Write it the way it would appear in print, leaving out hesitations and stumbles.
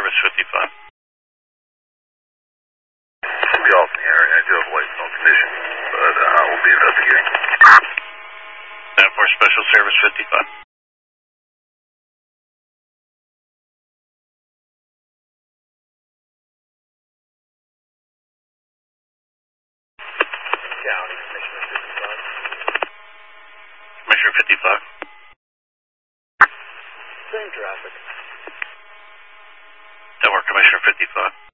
Service 55. I'll be off in the area. I do have a license on condition, but I will be investigating. 10-4 Special Service 55. County Commissioner 55. Commissioner 55. Same traffic. 10-4 Commissioner 55.